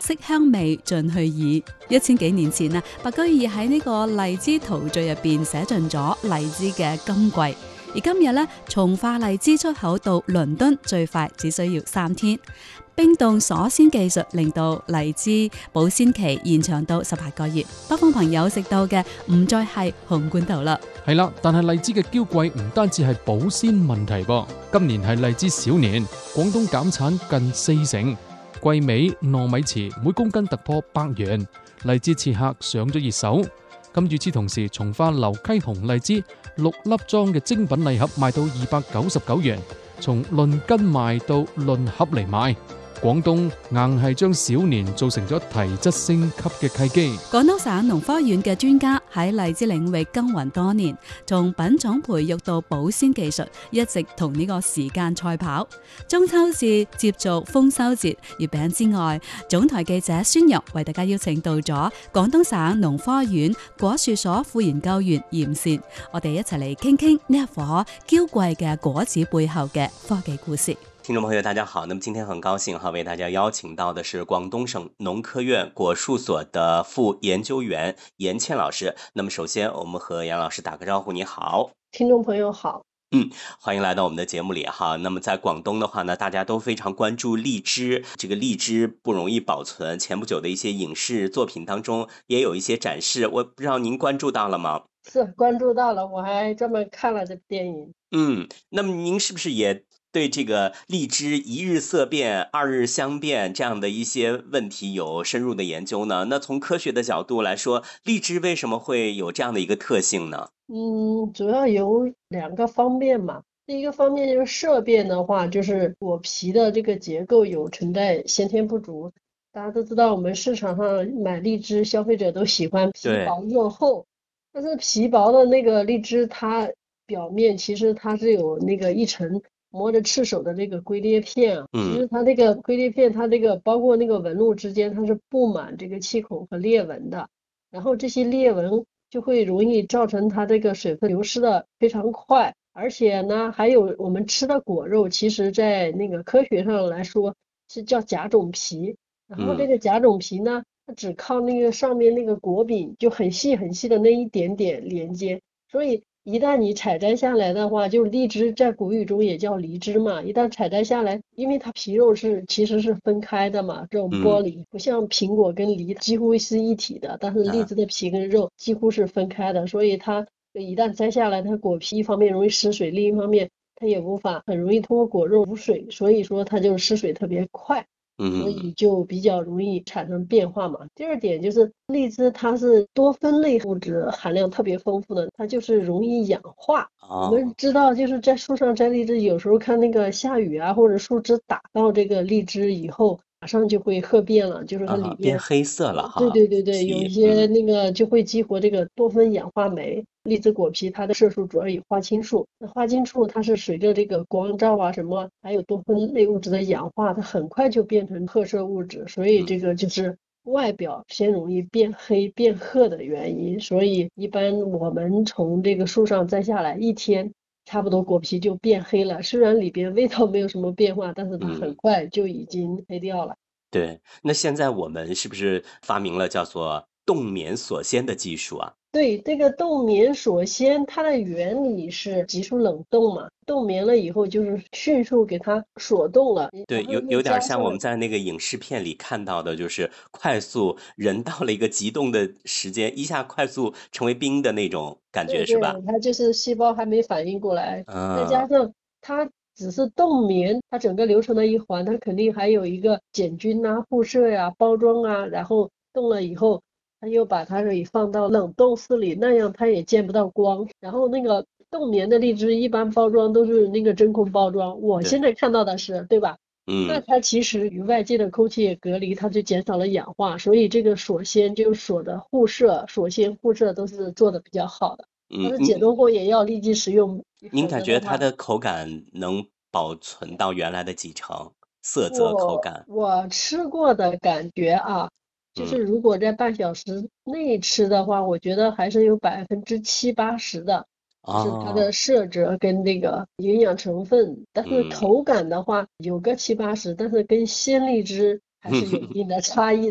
色香味盡去矣。1000幾年前啊，白居易喺呢個荔枝陶序入邊寫盡咗荔枝嘅金貴。而今日呢，從化荔枝出口到倫敦最快只需要3天。冰凍鎖鮮技術令到荔枝保鮮期延長到18個月。北方朋友食到嘅唔再係紅罐頭啦。 係啦，但係荔枝嘅嬌貴唔單止係保鮮問題噃。今年係荔枝小年，廣東減產近40%，季尾糯米糍每公斤突破100元，荔枝刺客上咗熱搜。咁與此同時，從化流溪紅荔枝6粒裝嘅精品禮盒賣到299元，從論斤賣到論盒嚟賣。廣東硬係將小年做成咗提質升級嘅契機。 廣東省農科院嘅專家喺荔枝領域耕耘多年，從品種培育到保鮮技術，一直同呢個時間賽跑。中秋節接續豐收節，月餅之外，總台記者孫玉為大家邀請到咗廣東省農科院果樹所副研究員嚴善，我哋一齊嚟傾傾呢一顆嬌貴嘅果子背後嘅科技故事。 听众朋友大家好，那么今天很高兴为大家邀请到的是廣東省農科院果樹所的副研究員嚴倩老師。那麼首先我們和楊老師打個招呼。你好。 聽眾朋友好。 歡迎來到我們的節目裡哈。那麼在廣東的話呢，大家都非常關注荔枝，這個荔枝不容易保存，前不久的一些影視作品當中也有一些展示，我不知道您關注到了嗎？ 是關注到了，我還專門看了這部電影。 那麼您是不是也對這個荔枝一日色變、二日香變這樣的一些問題有深入的研究呢？那從科學的角度來說，荔枝為什麼會有這樣的一個特性呢？ 主要有2個方面嘛。第一個方面就是色變的話，就是果皮的這個結構有存在先天不足。大家都知道，我們市場上買荔枝，消費者都喜歡皮薄肉厚，但是皮薄的那個荔枝，它表面其實它是有那個一層摸着赤手的這個龜裂片啊，其實它那個龜裂片，它這個包括那個紋路之間，它是布滿這個氣孔和裂紋的，然後這些裂紋就會容易造成它這個水分流失的非常快，而且呢，還有我們吃的果肉，其實在那個科學上來說是叫甲種皮，然後這個甲種皮呢，它只靠那個上面那個果柄就很細很細的那一點點連接，所以一旦你採摘下來的話，就是荔枝在古語中也叫梨枝嘛，一旦採摘下來，因為它皮肉其實是分開的嘛，這種剝離不像蘋果跟梨幾乎是一體的，但是荔枝的皮跟肉幾乎是分開的，所以它一旦摘下來，它果皮一方面容易失水，另一方面它也無法很容易通過果肉補水，所以說它就失水特別快，所以就比較容易產生變化嘛。第二點就是荔枝它是多酚類物質含量特別豐富的，它就是容易氧化。我們知道就是在樹上摘荔枝，有時候看那個下雨啊，或者樹枝打到這個荔枝以後，馬上就會褐變了，就是它裡面變黑色了哈。 對，有一些那個就會激活這個多酚氧化酶。荔枝果皮它的色素主要以花青素，那花青素它是隨着這個光照啊什麼，還有多酚類物質的氧化，它很快就變成褐色物質，所以這個就是外表先容易變黑變褐的原因。所以一般我們從這個樹上摘下來1天，差不多果皮就變黑了，雖然裡邊味道沒有什麼變化，但是它很快就已經黑掉了。 對，那現在我們是不是發明了叫做凍棉鎖鮮的技術啊？ 對，這個凍棉鎖鮮，它的原理是急速冷凍嘛，凍棉了以後就是迅速給它鎖凍了。 對，有點像我們在那個影視片裡看到的，就是快速人到了一個急凍的時間，一下快速成為冰的那種感覺，是吧？ 它就是細胞還沒反應過來，再加上它只是凍棉，它整個流程的一環，它肯定還有一個鹼菌啊、輻射呀、包裝啊，然後凍了以後，它又把它可以放到冷凍室裡，那樣它也見不到光。然後那個凍棉的荔枝一般包裝都是那個真空包裝，我現在看到的是，對吧？那它其實與外界的空氣也隔離，它就減少了氧化，所以這個鎖鮮就鎖的護色、鎖鮮護色都是做的比較好的。但是解凍後也要立即食用。 您感覺它的口感能保存到原來的幾成？色澤口感？ 我吃過的感覺啊。就是如果在半小時內吃的話，我覺得還是有70%-80%的，就是它的色澤跟那個營養成分，但是口感的話有個70-80%，但是跟鮮荔枝還是有一定的差異。